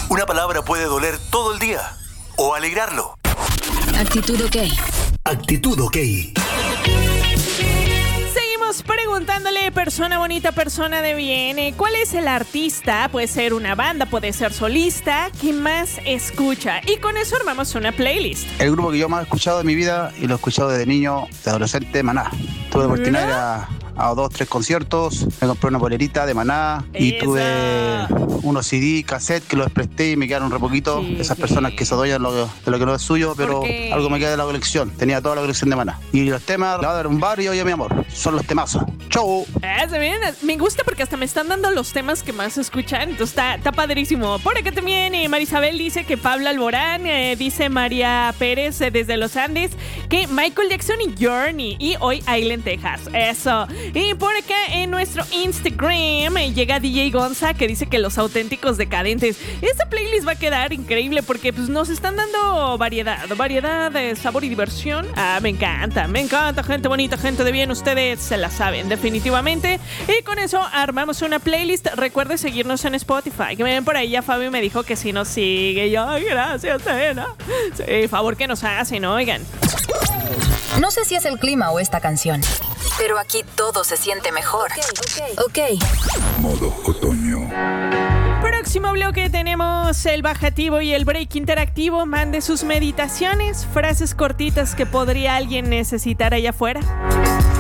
Una palabra puede doler todo el día o alegrarlo. Actitud OK. Actitud OK. Seguimos preguntándole, persona bonita, persona de bien, ¿cuál es el artista? Puede ser una banda, puede ser solista, que más escucha. Y con eso armamos una playlist. El grupo que yo más he escuchado en mi vida, y lo he escuchado desde niño, de adolescente, Maná. Tuve la oportunidad de ir a 2, 3 conciertos, me compré una bolerita de Maná y tuve unos CD, cassette que los presté y me quedaron re poquito. Esas personas que se adueñan de lo que no es suyo, pero algo me queda de la colección. Tenía toda la colección de Maná. Y los temas, la dar un bar y oye mi amor, son los temazos. ¡Chau! Me gusta porque hasta me están dando los temas que más escuchan, entonces está padrísimo. Por acá también Marisabel dice que Pablo Alborán, dice María Pérez desde los Andes, que Michael Jackson y Journey, y hoy Island, Texas. Eso. Y por acá en nuestro Instagram llega DJ Gonza, que dice que Los Auténticos Decadentes. Esta playlist va a quedar increíble porque pues nos están dando variedad de sabor y diversión. Me encanta, gente bonita, gente de bien, ustedes se la saben definitivamente. Y con eso armamos una playlist. Recuerde seguirnos en Spotify, que me ven por ahí, ya Fabio me dijo que si nos sigue. Yo, ay, gracias, Tena. Sí, favor que nos hacen, oigan. No sé si es el clima o esta canción, pero aquí todo se siente mejor. OK. Modo otoño. Próximo bloque tenemos el bajativo y el break interactivo. Mande sus meditaciones, frases cortitas que podría alguien necesitar allá afuera.